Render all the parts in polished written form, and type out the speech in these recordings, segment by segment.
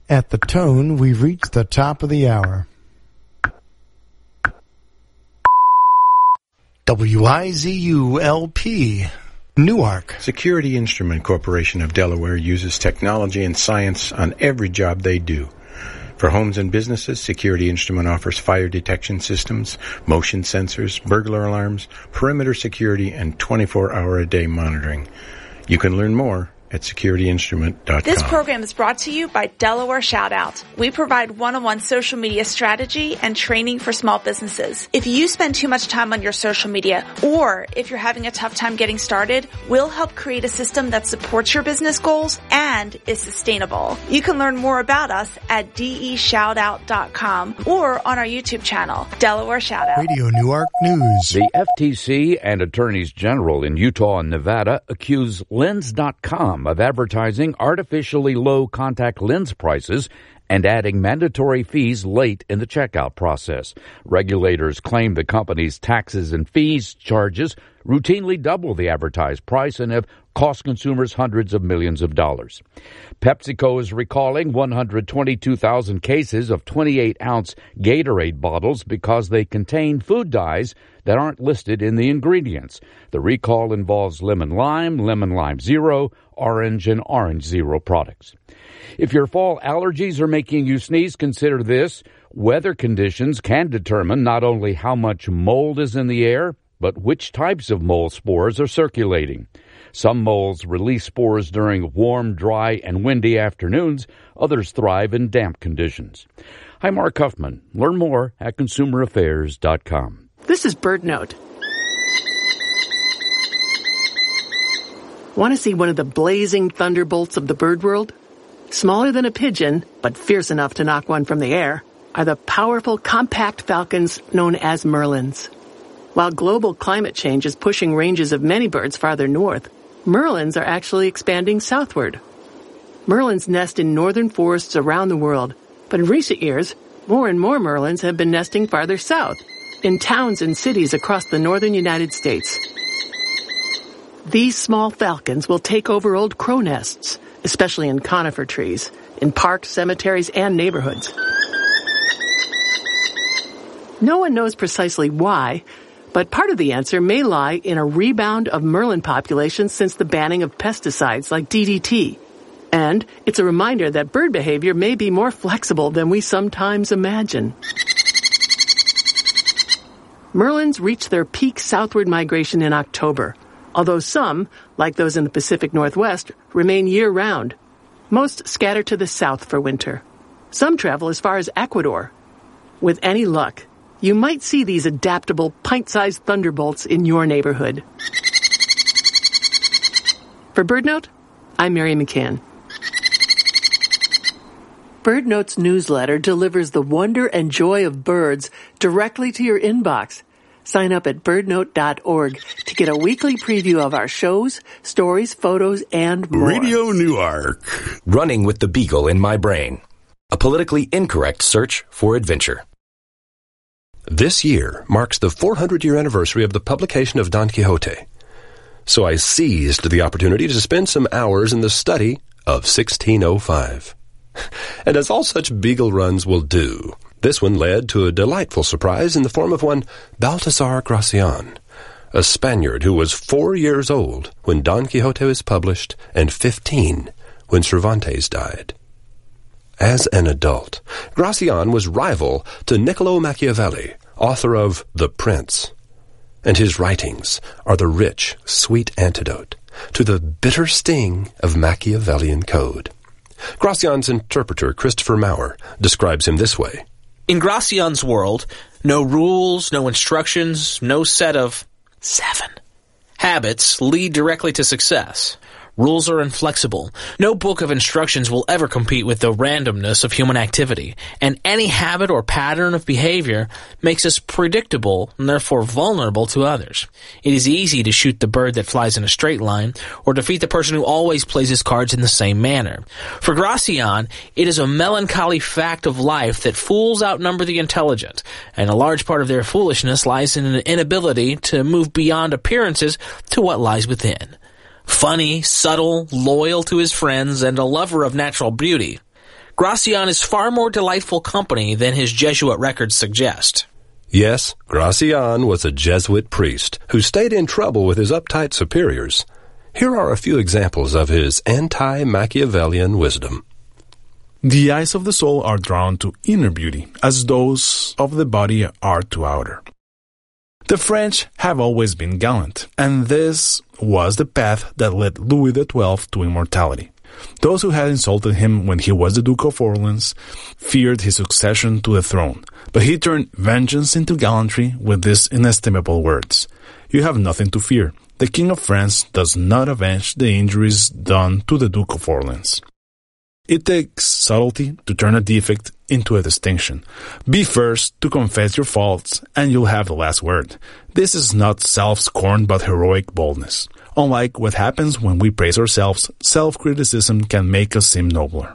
At the tone, we've reached the top of the hour. WIZU-LP, Newark. Security Instrument Corporation of Delaware uses technology and science on every job they do. For homes and businesses, Security Instrument offers fire detection systems, motion sensors, burglar alarms, perimeter security, and 24-hour-a-day monitoring. You can learn more at securityinstrument.com. This program is brought to you by Delaware Shoutout. We provide one-on-one social media strategy and training for small businesses. If you spend too much time on your social media, or if you're having a tough time getting started, we'll help create a system that supports your business goals and is sustainable. You can learn more about us at deshoutout.com or on our YouTube channel, Delaware Shoutout. Radio Newark News. The FTC and attorneys general in Utah and Nevada accuse Lens.com of advertising artificially low contact lens prices and adding mandatory fees late in the checkout process. Regulators claim the company's taxes and fees charges routinely double the advertised price and have cost consumers hundreds of millions of dollars. PepsiCo is recalling 122,000 cases of 28-ounce Gatorade bottles because they contain food dyes that aren't listed in the ingredients. The recall involves lemon lime zero, orange, and orange zero products. If your fall allergies are making you sneeze, consider this. Weather conditions can determine not only how much mold is in the air, but which types of mold spores are circulating. Some molds release spores during warm, dry, and windy afternoons. Others thrive in damp conditions. Hi, Mark Huffman. Learn more at consumeraffairs.com. This is BirdNote. Want to see one of the blazing thunderbolts of the bird world? Smaller than a pigeon, but fierce enough to knock one from the air, are the powerful compact falcons known as merlins. While global climate change is pushing ranges of many birds farther north, merlins are actually expanding southward. Merlins nest in northern forests around the world, but in recent years, more and more merlins have been nesting farther south, in towns and cities across the northern United States. These small falcons will take over old crow nests, especially in conifer trees, in parks, cemeteries, and neighborhoods. No one knows precisely why, but part of the answer may lie in a rebound of merlin populations since the banning of pesticides like DDT. And it's a reminder that bird behavior may be more flexible than we sometimes imagine. Merlins reach their peak southward migration in October, although some, like those in the Pacific Northwest, remain year-round. Most scatter to the south for winter. Some travel as far as Ecuador. With any luck, you might see these adaptable, pint-sized thunderbolts in your neighborhood. For BirdNote, I'm Mary McCann. BirdNote's newsletter delivers the wonder and joy of birds directly to your inbox. Sign up at birdnote.org to get a weekly preview of our shows, stories, photos, and more. Radio Newark. Running with the Beagle in my brain. A politically incorrect search for adventure. This year marks the 400-year anniversary of the publication of Don Quixote. So I seized the opportunity to spend some hours in the study of 1605. And as all such beagle runs will do, this one led to a delightful surprise in the form of one Baltasar Gracian, a Spaniard who was 4 years old when Don Quixote was published and 15 when Cervantes died. As an adult, Gracian was rival to Niccolo Machiavelli, author of The Prince, and his writings are the rich, sweet antidote to the bitter sting of Machiavellian code. Gracian's interpreter, Christopher Maurer, describes him this way. In Gracian's world, no rules, no instructions, no set of 7 habits lead directly to success. Rules are inflexible. No book of instructions will ever compete with the randomness of human activity, and any habit or pattern of behavior makes us predictable and therefore vulnerable to others. It is easy to shoot the bird that flies in a straight line, or defeat the person who always plays his cards in the same manner. For Gracian, it is a melancholy fact of life that fools outnumber the intelligent, and a large part of their foolishness lies in an inability to move beyond appearances to what lies within. Funny, subtle, loyal to his friends, and a lover of natural beauty, Gracian is far more delightful company than his Jesuit records suggest. Yes, Gracian was a Jesuit priest who stayed in trouble with his uptight superiors. Here are a few examples of his anti-Machiavellian wisdom. The eyes of the soul are drawn to inner beauty, as those of the body are to outer. The French have always been gallant, and this was the path that led Louis XII to immortality. Those who had insulted him when he was the Duke of Orleans feared his succession to the throne, but he turned vengeance into gallantry with these inestimable words. You have nothing to fear. The King of France does not avenge the injuries done to the Duke of Orleans. It takes subtlety to turn a defect into a distinction. Be first to confess your faults, and you'll have the last word. This is not self-scorn, but heroic boldness. Unlike what happens when we praise ourselves, self-criticism can make us seem nobler.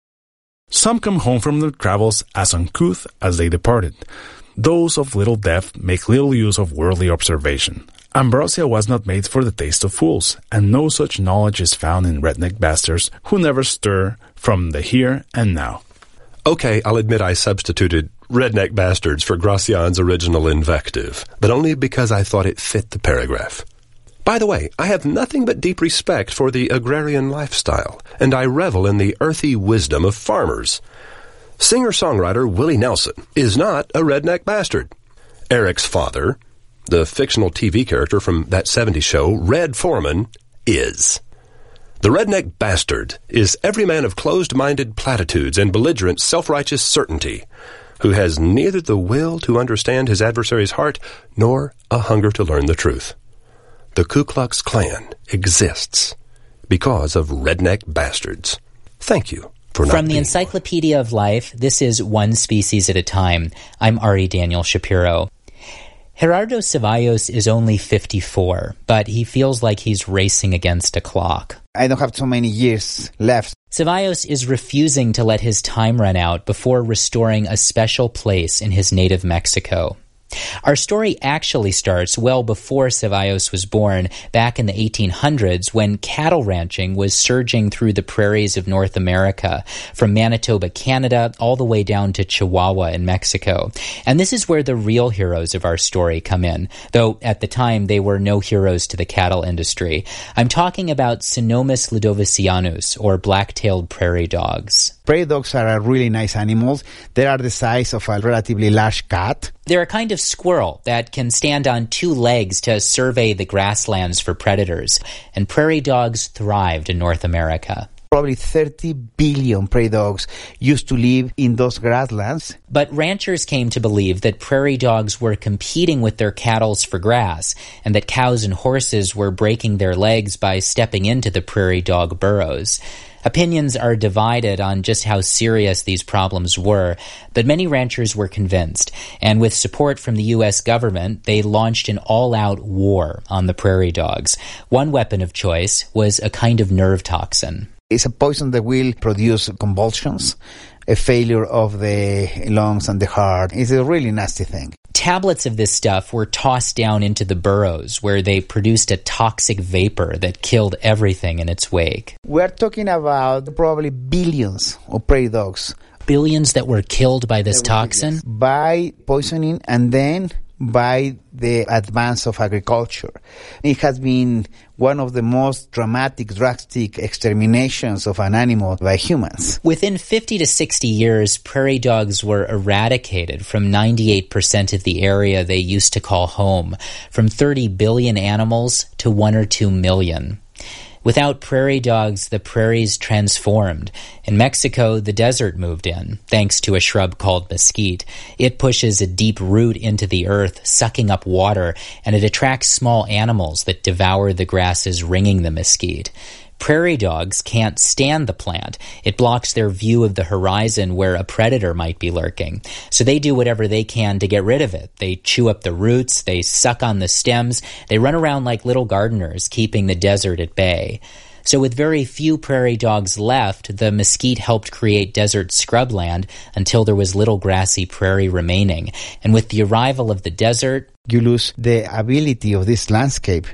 Some come home from their travels as uncouth as they departed. Those of little depth make little use of worldly observation. Ambrosia was not made for the taste of fools, and no such knowledge is found in redneck bastards who never stir from the here and now. Okay, I'll admit I substituted redneck bastards for Gracian's original invective, but only because I thought it fit the paragraph. By the way, I have nothing but deep respect for the agrarian lifestyle, and I revel in the earthy wisdom of farmers. Singer-songwriter Willie Nelson is not a redneck bastard. Eric's father, the fictional TV character from that 70s show, Red Foreman, is. The redneck bastard is every man of closed-minded platitudes and belligerent self-righteous certainty, who has neither the will to understand his adversary's heart nor a hunger to learn the truth. The Ku Klux Klan exists because of redneck bastards. Thank you for not From the being Encyclopedia of Life, this is One Species at a Time. I'm Ari Daniel Shapiro. Gerardo Ceballos is only 54, but he feels like he's racing against a clock. I don't have so many years left. Ceballos is refusing to let his time run out before restoring a special place in his native Mexico. Our story actually starts well before Ceballos was born, back in the 1800s, when cattle ranching was surging through the prairies of North America, from Manitoba, Canada, all the way down to Chihuahua in Mexico. And this is where the real heroes of our story come in, though at the time they were no heroes to the cattle industry. I'm talking about Cynomys ludovicianus, or black-tailed prairie dogs. Prairie dogs are really nice animals. They are the size of a relatively large cat. They're a kind of squirrel that can stand on two legs to survey the grasslands for predators, and prairie dogs thrived in North America. Probably 30 billion prairie dogs used to live in those grasslands. But ranchers came to believe that prairie dogs were competing with their cattle for grass, and that cows and horses were breaking their legs by stepping into the prairie dog burrows. Opinions are divided on just how serious these problems were, but many ranchers were convinced, and with support from the U.S. government, they launched an all-out war on the prairie dogs. One weapon of choice was a kind of nerve toxin. It's a poison that will produce convulsions, a failure of the lungs and the heart. It's a really nasty thing. Tablets of this stuff were tossed down into the burrows, where they produced a toxic vapor that killed everything in its wake. We're talking about probably billions of prairie dogs. Billions that were killed by this toxin? By poisoning and then by the advance of agriculture. It has been one of the most dramatic, drastic exterminations of an animal by humans. Within 50 to 60 years, prairie dogs were eradicated from 98% of the area they used to call home, from 30 billion animals to 1 or 2 million. Without prairie dogs, the prairies transformed. In Mexico, the desert moved in, thanks to a shrub called mesquite. It pushes a deep root into the earth, sucking up water, and it attracts small animals that devour the grasses ringing the mesquite. Prairie dogs can't stand the plant. It blocks their view of the horizon where a predator might be lurking. So they do whatever they can to get rid of it. They chew up the roots, they suck on the stems, they run around like little gardeners, keeping the desert at bay. So with very few prairie dogs left, the mesquite helped create desert scrubland until there was little grassy prairie remaining. And with the arrival of the desert, you lose the ability of this landscape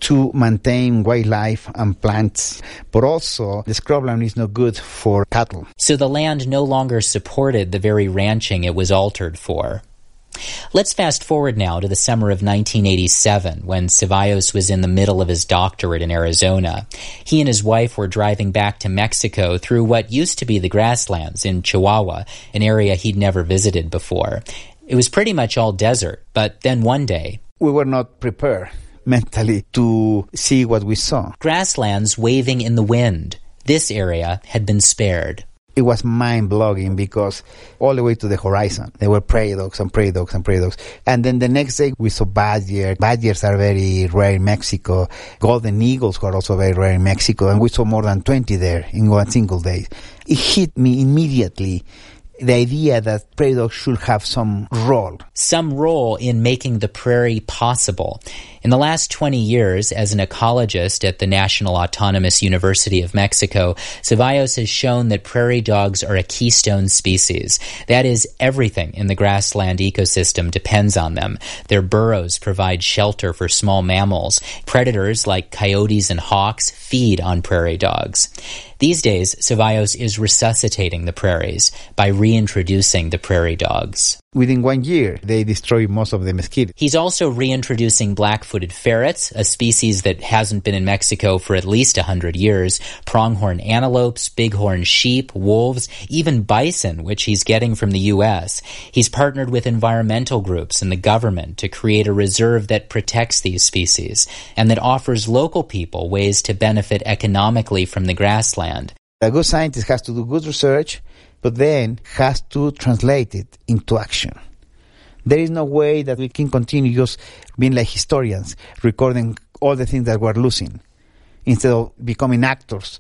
to maintain wildlife and plants, but also the scrubland is not good for cattle. So the land no longer supported the very ranching it was altered for. Let's fast forward now to the summer of 1987, when Ceballos was in the middle of his doctorate in Arizona. He and his wife were driving back to Mexico through what used to be the grasslands in Chihuahua, an area he'd never visited before. It was pretty much all desert, but then one day, we were not prepared mentally to see what we saw. Grasslands waving in the wind. This area had been spared. It was mind-blowing because all the way to the horizon, there were prairie dogs and prairie dogs and prairie dogs. And then the next day, we saw badgers. Badgers are very rare in Mexico. Golden eagles were also very rare in Mexico. And we saw more than 20 there in one single day. It hit me immediately, the idea that prairie dogs should have some role. Some role in making the prairie possible. In the last 20 years, as an ecologist at the National Autonomous University of Mexico, Ceballos has shown that prairie dogs are a keystone species. That is, everything in the grassland ecosystem depends on them. Their burrows provide shelter for small mammals. Predators like coyotes and hawks feed on prairie dogs. These days, Ceballos is resuscitating the prairies by reintroducing the prairie dogs. Within 1 year, they destroy most of the mosquitoes. He's also reintroducing black-footed ferrets, a species that hasn't been in Mexico for at least 100 years, pronghorn antelopes, bighorn sheep, wolves, even bison, which he's getting from the U.S. He's partnered with environmental groups and the government to create a reserve that protects these species and that offers local people ways to benefit economically from the grassland. A good scientist has to do good research, but then has to translate it into action. There is no way that we can continue just being like historians, recording all the things that we're losing, instead of becoming actors.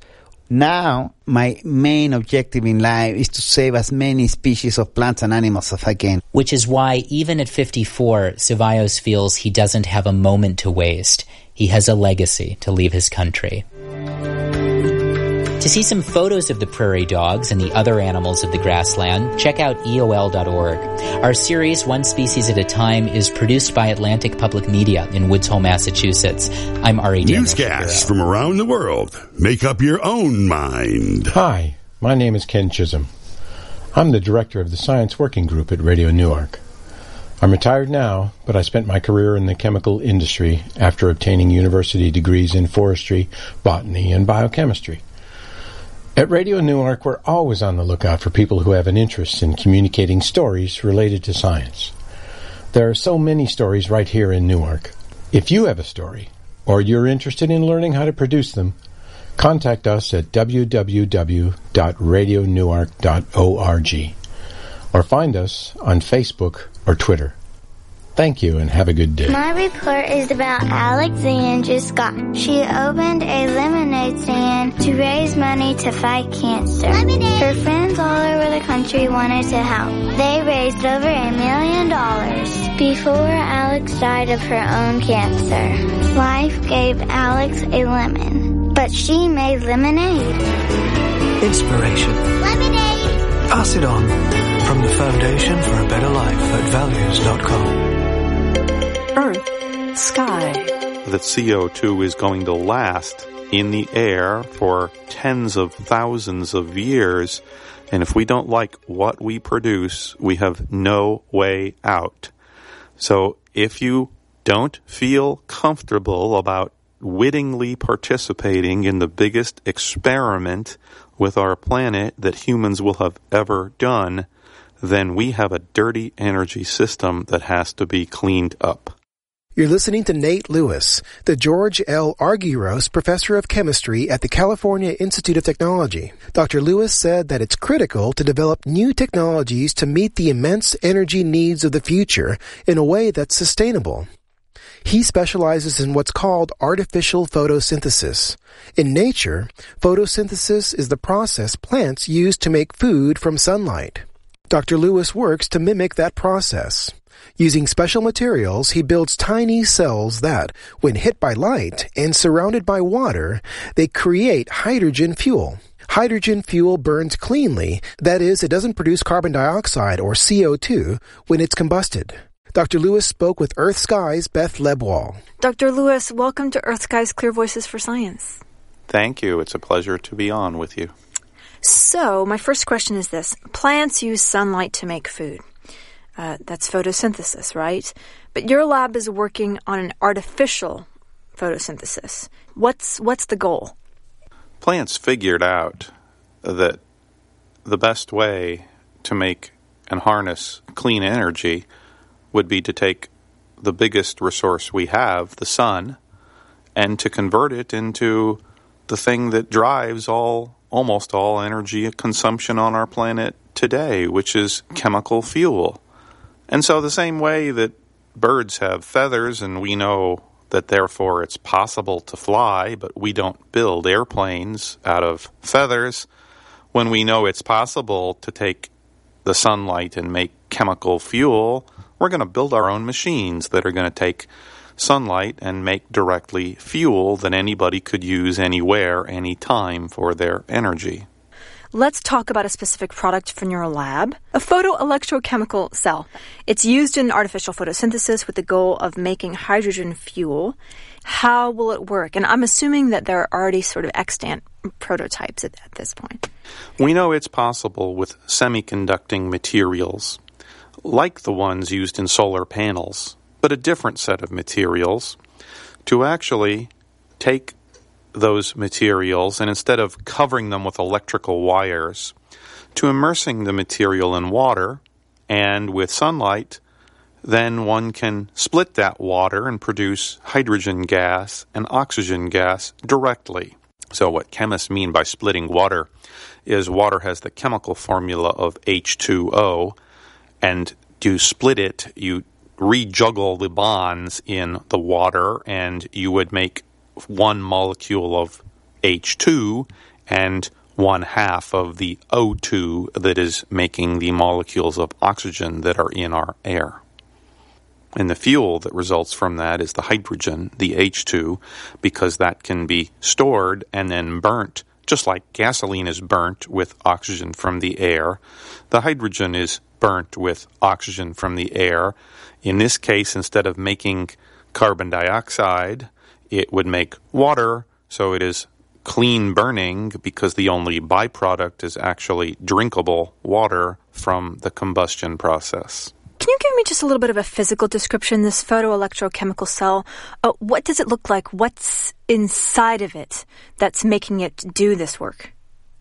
Now, my main objective in life is to save as many species of plants and animals as I can. Which is why, even at 54, Ceballos feels he doesn't have a moment to waste. He has a legacy to leave his country. To see some photos of the prairie dogs and the other animals of the grassland, check out EOL.org. Our series, One Species at a Time, is produced by Atlantic Public Media in Woods Hole, Massachusetts. I'm Ari Daniel Newscasts from around the world. Make up your own mind. Hi, my name is Ken Chisholm. I'm the director of the Science Working Group at Radio Newark. I'm retired now, but I spent my career in the chemical industry after obtaining university degrees in forestry, botany, and biochemistry. At Radio Newark, we're always on the lookout for people who have an interest in communicating stories related to science. There are so many stories right here in Newark. If you have a story, or you're interested in learning how to produce them, contact us at www.radionewark.org or find us on Facebook or Twitter. Thank you and have a good day. My report is about Alexandra Scott. She opened a lemonade stand to raise money to fight cancer. Lemonade. Her friends all over the country wanted to help. They raised over $1 million. Before Alex died of her own cancer, life gave Alex a lemon, but she made lemonade. Inspiration. Lemonade. Pass it on. From the Foundation for a Better Life at values.com. Earth, sky. That CO2 is going to last in the air for tens of thousands of years, and if we don't like what we produce, we have no way out. So if you don't feel comfortable about wittingly participating in the biggest experiment with our planet that humans will have ever done, then we have a dirty energy system that has to be cleaned up. You're listening to Nate Lewis, the George L. Argyros Professor of Chemistry at the California Institute of Technology. Dr. Lewis said that it's critical to develop new technologies to meet the immense energy needs of the future in a way that's sustainable. He specializes in what's called artificial photosynthesis. In nature, photosynthesis is the process plants use to make food from sunlight. Dr. Lewis works to mimic that process. Using special materials, he builds tiny cells that, when hit by light and surrounded by water, they create hydrogen fuel. Hydrogen fuel burns cleanly, that is, it doesn't produce carbon dioxide or CO2 when it's combusted. Dr. Lewis spoke with Earth Sky's Beth Lebwall. Dr. Lewis, welcome to Earth Sky's Clear Voices for Science. Thank you. It's a pleasure to be on with you. So, my first question is this. Plants use sunlight to make food. That's photosynthesis, right? But your lab is working on an artificial photosynthesis. What's the goal? Plants figured out that the best way to make and harness clean energy would be to take the biggest resource we have, the sun, and to convert it into the thing that drives almost all energy consumption on our planet today, which is chemical fuel. And so the same way that birds have feathers and we know that therefore it's possible to fly, but we don't build airplanes out of feathers, when we know it's possible to take the sunlight and make chemical fuel, we're going to build our own machines that are going to take sunlight and make directly fuel that anybody could use anywhere, anytime for their energy. Let's talk about a specific product from your lab, a photoelectrochemical cell. It's used in artificial photosynthesis with the goal of making hydrogen fuel. How will it work? And I'm assuming that there are already sort of extant prototypes at this point. We know it's possible with semiconducting materials, like the ones used in solar panels, but a different set of materials, to actually take those materials and instead of covering them with electrical wires, to immersing the material in water and with sunlight, then one can split that water and produce hydrogen gas and oxygen gas directly. So what chemists mean by splitting water is water has the chemical formula of H2O, and to split it, you rejuggle the bonds in the water, and you would make one molecule of H2 and 1/2 of the O2 that is making the molecules of oxygen that are in our air. And the fuel that results from that is the hydrogen, the H2, because that can be stored and then burnt, just like gasoline is burnt with oxygen from the air. The hydrogen is burnt with oxygen from the air. In this case, instead of making carbon dioxide, it would make water, so it is clean burning because the only byproduct is actually drinkable water from the combustion process. Can you give me just a little bit of a physical description, this photoelectrochemical cell? What does it look like? What's inside of it that's making it do this work?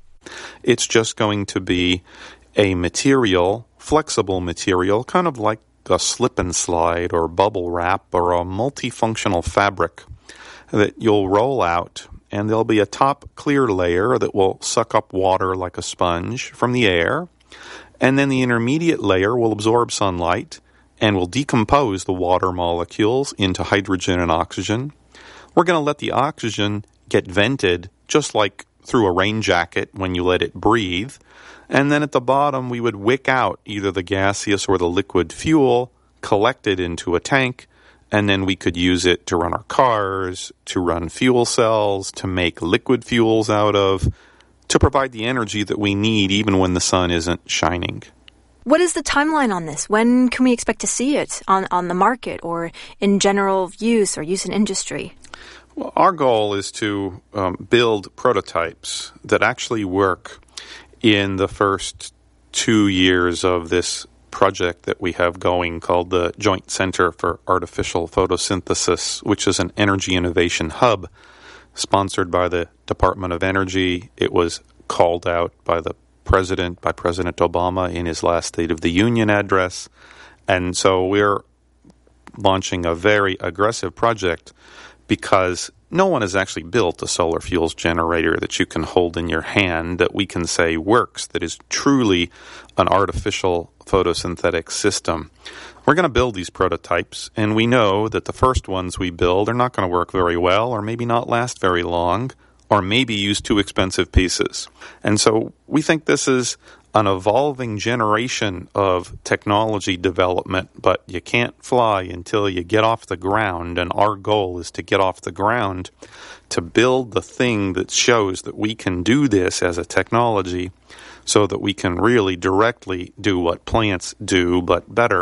It's just going to be a material, flexible material, kind of like a slip and slide or bubble wrap or a multifunctional fabric that you'll roll out, and there'll be a top clear layer that will suck up water like a sponge from the air, and then the intermediate layer will absorb sunlight and will decompose the water molecules into hydrogen and oxygen. We're going to let the oxygen get vented just like through a rain jacket when you let it breathe, and then at the bottom we would wick out either the gaseous or the liquid fuel, collect it into a tank, and then we could use it to run our cars, to run fuel cells, to make liquid fuels out of, to provide the energy that we need even when the sun isn't shining. What is the timeline on this? When can we expect to see it on the market or in general use or use in industry? Well, our goal is to build prototypes that actually work in the first 2 years of this project that we have going called the Joint Center for Artificial Photosynthesis, which is an energy innovation hub sponsored by the Department of Energy. It was called out by President Obama in his last State of the Union address. And so we're launching a very aggressive project because no one has actually built a solar fuels generator that you can hold in your hand that we can say works, that is truly an artificial photosynthetic system. We're going to build these prototypes, and we know that the first ones we build are not going to work very well, or maybe not last very long, or maybe use too expensive pieces. And so we think this is an evolving generation of technology development, but you can't fly until you get off the ground, and our goal is to get off the ground to build the thing that shows that we can do this as a technology so that we can really directly do what plants do, but better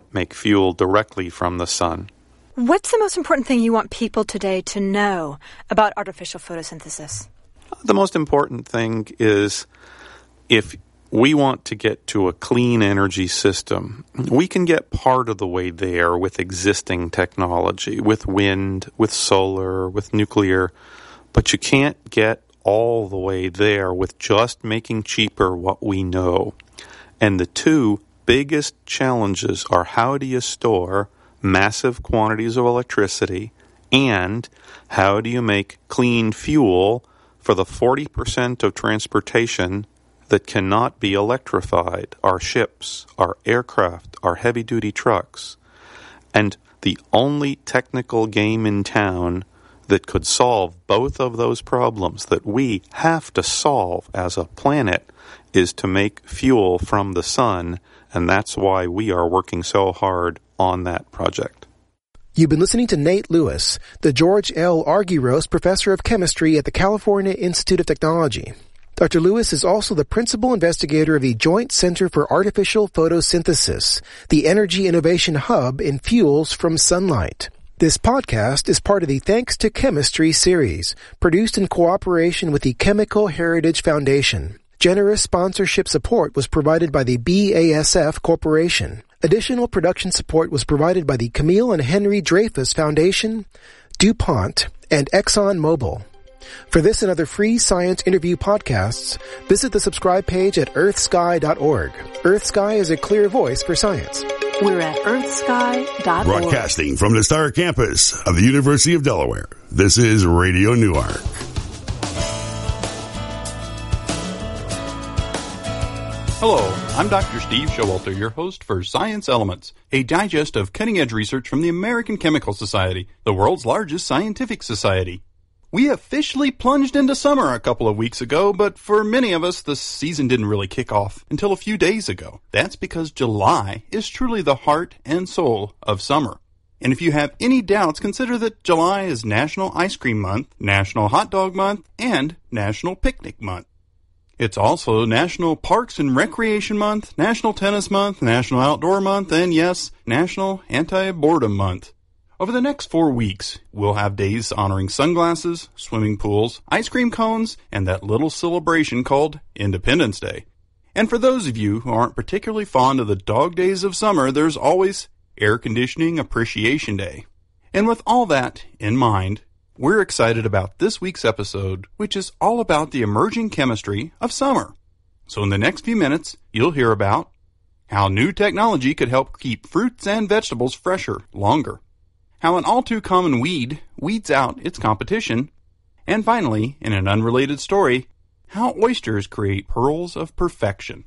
make fuel directly from the sun. What's the most important thing you want people today to know about artificial photosynthesis? The most important thing is if we want to get to a clean energy system, we can get part of the way there with existing technology, with wind, with solar, with nuclear, but you can't get all the way there with just making cheaper what we know. And the two biggest challenges are how do you store massive quantities of electricity, and how do you make clean fuel for the 40% of transportation that cannot be electrified, our ships, our aircraft, our heavy-duty trucks. And the only technical game in town that could solve both of those problems that we have to solve as a planet is to make fuel from the sun, and that's why we are working so hard on that project. You've been listening to Nate Lewis, the George L. Argyros Professor of Chemistry at the California Institute of Technology. Dr. Lewis is also the principal investigator of the Joint Center for Artificial Photosynthesis, the Energy Innovation Hub in Fuels from Sunlight. This podcast is part of the Thanks to Chemistry series, produced in cooperation with the Chemical Heritage Foundation. Generous sponsorship support was provided by the BASF Corporation. Additional production support was provided by the Camille and Henry Dreyfus Foundation, DuPont, and ExxonMobil. For this and other free science interview podcasts, visit the subscribe page at earthsky.org. EarthSky is a clear voice for science. We're at earthsky.org. Broadcasting from the Star Campus of the University of Delaware, this is Radio Newark. Hello, I'm Dr. Steve Showalter, your host for Science Elements, a digest of cutting-edge research from the American Chemical Society, the world's largest scientific society. We officially plunged into summer a couple of weeks ago, but for many of us, the season didn't really kick off until a few days ago. That's because July is truly the heart and soul of summer. And if you have any doubts, consider that July is National Ice Cream Month, National Hot Dog Month, and National Picnic Month. It's also National Parks and Recreation Month, National Tennis Month, National Outdoor Month, and yes, National Anti-Boredom Month. Over the next 4 weeks, we'll have days honoring sunglasses, swimming pools, ice cream cones, and that little celebration called Independence Day. And for those of you who aren't particularly fond of the dog days of summer, there's always Air Conditioning Appreciation Day. And with all that in mind, we're excited about this week's episode, which is all about the emerging chemistry of summer. So in the next few minutes, you'll hear about how new technology could help keep fruits and vegetables fresher longer, how an all-too-common weed weeds out its competition, and finally, in an unrelated story, how oysters create pearls of perfection.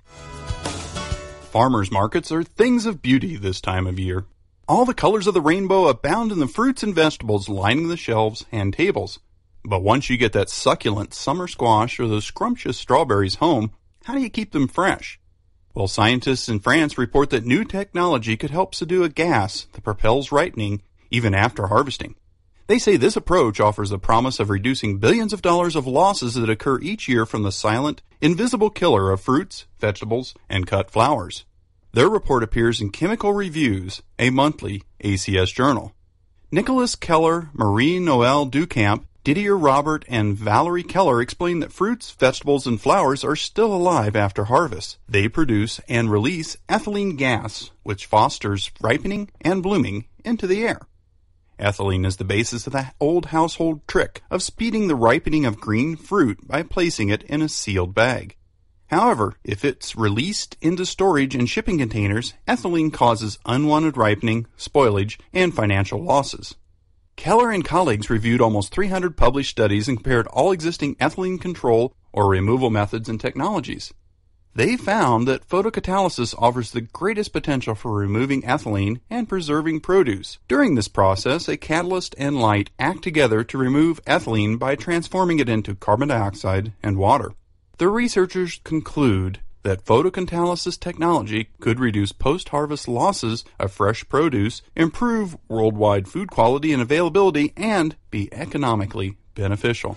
Farmers markets are things of beauty this time of year. All the colors of the rainbow abound in the fruits and vegetables lining the shelves and tables. But once you get that succulent summer squash or those scrumptious strawberries home, how do you keep them fresh? Well, scientists in France report that new technology could help subdue a gas that propels ripening even after harvesting. They say this approach offers the promise of reducing billions of dollars of losses that occur each year from the silent, invisible killer of fruits, vegetables, and cut flowers. Their report appears in Chemical Reviews, a monthly ACS journal. Nicholas Keller, Marie-Noël Ducamp, Didier Robert, and Valerie Keller explain that fruits, vegetables, and flowers are still alive after harvest. They produce and release ethylene gas, which fosters ripening and blooming into the air. Ethylene is the basis of the old household trick of speeding the ripening of green fruit by placing it in a sealed bag. However, if it's released into storage in shipping containers, ethylene causes unwanted ripening, spoilage, and financial losses. Keller and colleagues reviewed almost 300 published studies and compared all existing ethylene control or removal methods and technologies. They found that photocatalysis offers the greatest potential for removing ethylene and preserving produce. During this process, a catalyst and light act together to remove ethylene by transforming it into carbon dioxide and water. The researchers conclude that photocatalysis technology could reduce post-harvest losses of fresh produce, improve worldwide food quality and availability, and be economically beneficial.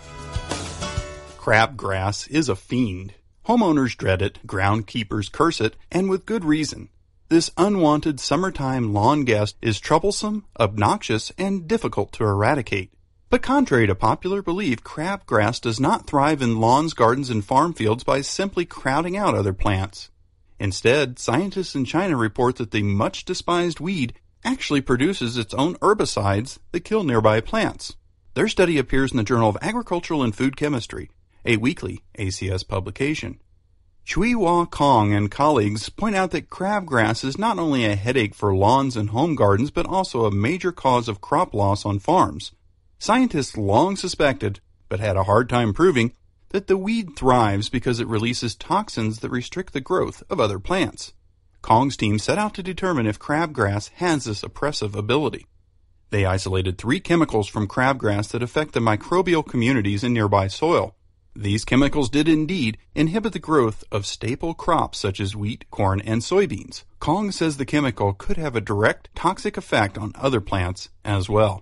Crabgrass is a fiend. Homeowners dread it, groundkeepers curse it, and with good reason. This unwanted summertime lawn guest is troublesome, obnoxious, and difficult to eradicate. But contrary to popular belief, crabgrass does not thrive in lawns, gardens, and farm fields by simply crowding out other plants. Instead, scientists in China report that the much despised weed actually produces its own herbicides that kill nearby plants. Their study appears in the Journal of Agricultural and Food Chemistry, a weekly ACS publication. Chui-Hua Kong and colleagues point out that crabgrass is not only a headache for lawns and home gardens, but also a major cause of crop loss on farms. Scientists long suspected, but had a hard time proving, that the weed thrives because it releases toxins that restrict the growth of other plants. Kong's team set out to determine if crabgrass has this oppressive ability. They isolated 3 chemicals from crabgrass that affect the microbial communities in nearby soil. These chemicals did indeed inhibit the growth of staple crops such as wheat, corn, and soybeans. Kong says the chemical could have a direct toxic effect on other plants as well.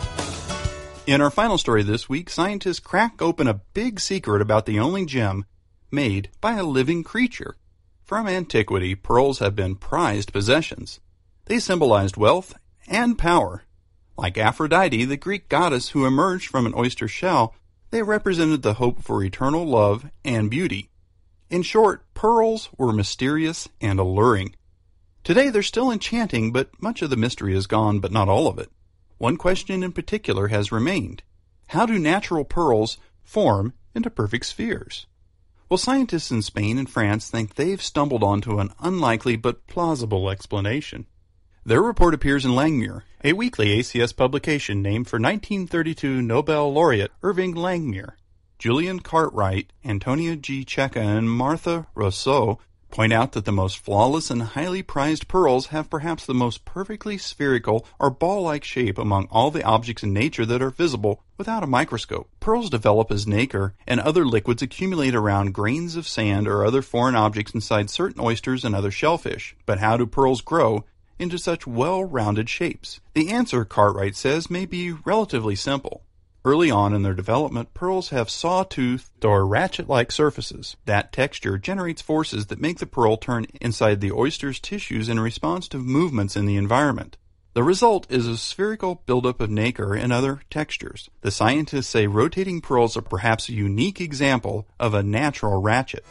In our final story this week, scientists crack open a big secret about the only gem made by a living creature. From antiquity, pearls have been prized possessions. They symbolized wealth and power. Like Aphrodite, the Greek goddess who emerged from an oyster shell, they represented the hope for eternal love and beauty. In short, pearls were mysterious and alluring. Today they're still enchanting, but much of the mystery is gone, but not all of it. One question in particular has remained. How do natural pearls form into perfect spheres? Well, scientists in Spain and France think they've stumbled onto an unlikely but plausible explanation. Their report appears in Langmuir, a weekly ACS publication named for 1932 Nobel laureate Irving Langmuir. Julian Cartwright, Antonia G. Checa, and Martha Rousseau point out that the most flawless and highly prized pearls have perhaps the most perfectly spherical or ball-like shape among all the objects in nature that are visible without a microscope. Pearls develop as nacre and other liquids accumulate around grains of sand or other foreign objects inside certain oysters and other shellfish. But how do pearls grow into such well-rounded shapes? The answer, Cartwright says, may be relatively simple. Early on in their development, pearls have saw-toothed or ratchet-like surfaces. That texture generates forces that make the pearl turn inside the oyster's tissues in response to movements in the environment. The result is a spherical buildup of nacre and other textures. The scientists say rotating pearls are perhaps a unique example of a natural ratchet.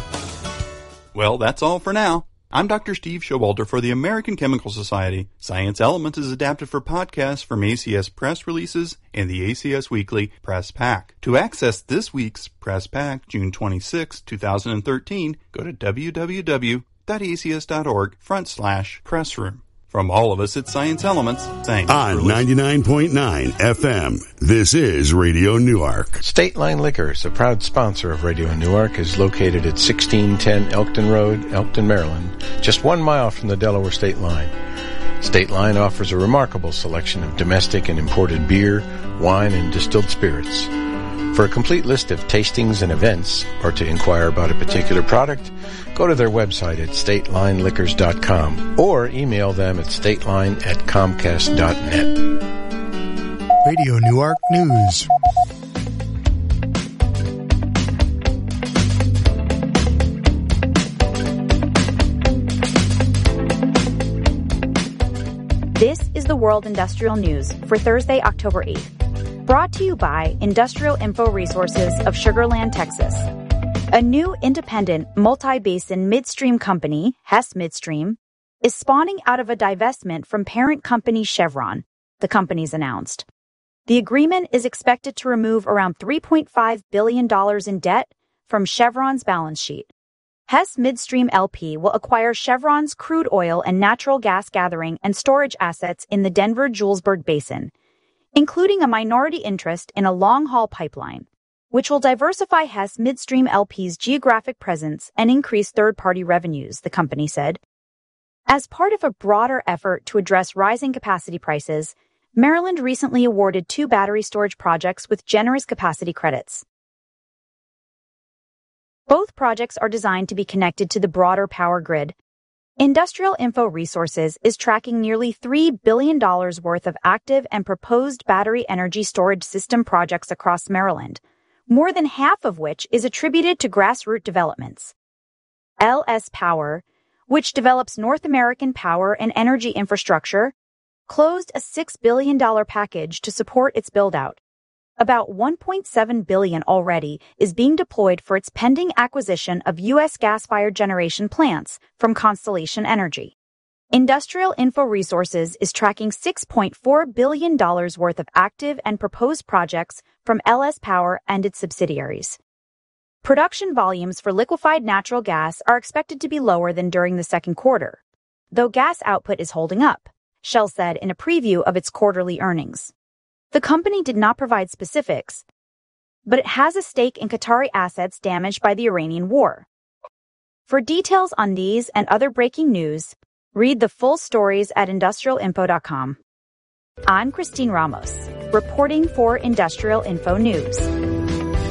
Well, that's all for now. I'm Dr. Steve Showalter for the American Chemical Society. Science Elements is adapted for podcasts from ACS Press Releases and the ACS Weekly Press Pack. To access this week's Press Pack, June 26, 2013, go to www.acs.org/pressroom. From all of us at Science Elements, thanks. On 99.9 FM, this is Radio Newark. State Line Liquors, a proud sponsor of Radio Newark, is located at 1610 Elkton Road, Elkton, Maryland, just 1 mile from the Delaware state line. State Line offers a remarkable selection of domestic and imported beer, wine, and distilled spirits. For a complete list of tastings and events, or to inquire about a particular product, go to their website at statelineliquors.com or email them at stateline@comcast.net. Radio Newark News. This is the World Industrial News for Thursday, October 8th. Brought to you by Industrial Info Resources of Sugar Land, Texas. A new independent multi-basin midstream company, Hess Midstream, is spawning out of a divestment from parent company Chevron, the company's announced. The agreement is expected to remove around $3.5 billion in debt from Chevron's balance sheet. Hess Midstream LP will acquire Chevron's crude oil and natural gas gathering and storage assets in the Denver-Julesburg Basin, including a minority interest in a long-haul pipeline, which will diversify Hess Midstream LP's geographic presence and increase third-party revenues, the company said. As part of a broader effort to address rising capacity prices, Maryland recently awarded 2 battery storage projects with generous capacity credits. Both projects are designed to be connected to the broader power grid. Industrial Info Resources is tracking nearly $3 billion worth of active and proposed battery energy storage system projects across Maryland, more than half of which is attributed to grassroots developments. LS Power, which develops North American power and energy infrastructure, closed a $6 billion package to support its build-out. About $1.7 billion already is being deployed for its pending acquisition of U.S. gas-fired generation plants from Constellation Energy. Industrial Info Resources is tracking $6.4 billion worth of active and proposed projects from LS Power and its subsidiaries. Production volumes for liquefied natural gas are expected to be lower than during the second quarter, though gas output is holding up, Shell said in a preview of its quarterly earnings. The company did not provide specifics, but it has a stake in Qatari assets damaged by the Iranian war. For details on these and other breaking news, read the full stories at industrialinfo.com. I'm Christine Ramos, reporting for Industrial Info News.